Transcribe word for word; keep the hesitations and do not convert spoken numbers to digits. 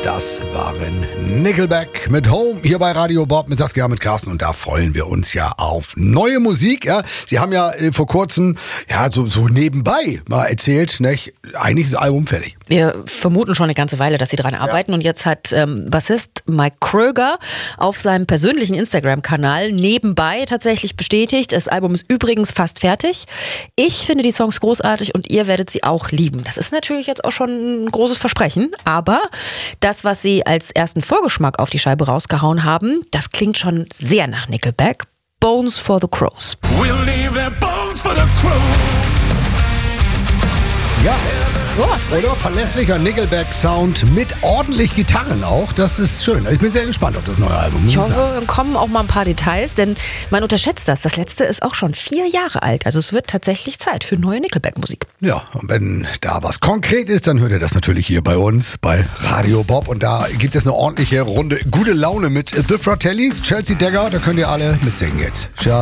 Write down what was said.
Das waren Nickelback mit Home hier bei Radio Bob mit Saskia, mit Carsten, und da freuen wir uns ja auf neue Musik. Ja, Sie haben ja äh, vor kurzem ja so, so nebenbei mal erzählt, ne? Eigentlich ist das Album fertig. Wir vermuten schon eine ganze Weile, dass sie dran arbeiten, ja. Und jetzt hat ähm, Bassist Mike Kröger auf seinem persönlichen Instagram-Kanal nebenbei tatsächlich bestätigt, das Album ist übrigens fast fertig. Ich finde die Songs großartig und ihr werdet sie auch lieben. Das ist natürlich jetzt auch schon ein großes Versprechen, aber das, was sie als ersten Vorgeschmack auf die Scheibe rausgehauen haben, das klingt schon sehr nach Nickelback. Bones for the Crows. We'll leave their bones for the crows. Ja, oder? Verlässlicher Nickelback-Sound mit ordentlich Gitarren auch. Das ist schön. Ich bin sehr gespannt auf das neue Album. Ich hoffe, dann kommen auch mal ein paar Details, denn man unterschätzt das. Das letzte ist auch schon vier Jahre alt. Also es wird tatsächlich Zeit für neue Nickelback-Musik. Ja, und wenn da was konkret ist, dann hört ihr das natürlich hier bei uns, bei Radio Bob. Und da gibt es eine ordentliche Runde gute Laune mit The Fratellis, Chelsea Dagger. Da könnt ihr alle mitsingen jetzt. Ciao.